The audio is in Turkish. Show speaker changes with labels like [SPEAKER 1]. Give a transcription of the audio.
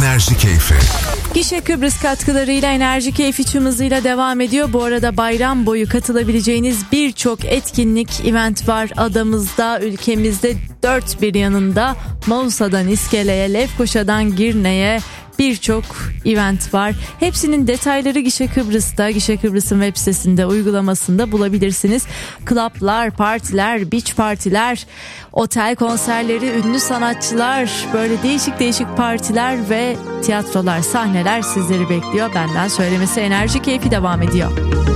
[SPEAKER 1] Enerji Keyfi.
[SPEAKER 2] Gişe Kıbrıs katkılarıyla Enerji Keyfi tüm hızıyla devam ediyor. Bu arada bayram boyu katılabileceğiniz birçok etkinlik, event var adamızda, ülkemizde dört bir yanında. Mausa'dan İskele'ye, Lefkoşa'dan Girne'ye birçok event var. Hepsinin detayları Gişe Kıbrıs'ta, Gişe Kıbrıs'ın web sitesinde, uygulamasında bulabilirsiniz. Klaplar, partiler, beach partiler, otel konserleri, ünlü sanatçılar, böyle değişik değişik partiler ve tiyatrolar, sahneler sizleri bekliyor. Benden söylemesi Enerji Keyfi devam ediyor.